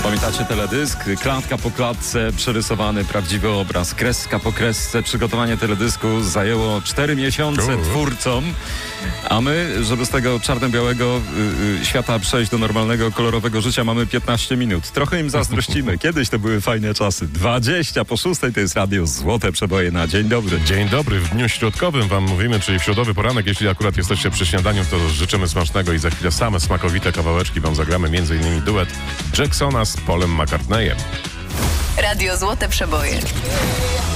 Pamiętacie teledysk? Klatka po klatce, przerysowany prawdziwy obraz, kreska po kresce. Przygotowanie teledysku zajęło 4 miesiące twórcom, a my, żeby z tego czarno-białego świata przejść do normalnego, kolorowego życia, mamy 15 minut. Trochę im zazdrościmy. Kiedyś to były fajne czasy. 20 po 6 to jest radio Złote Przeboje na Dzień Dobry. Dzień dobry. W dniu środkowym wam mówimy, czyli w środowy poranek. Jeśli akurat jesteście przy śniadaniu, to życzymy smacznego i za chwilę same smakowite kawałeczki wam zagramy. Między innymi duet Jacksona z Paulem McCartneyem. Radio Złote Przeboje.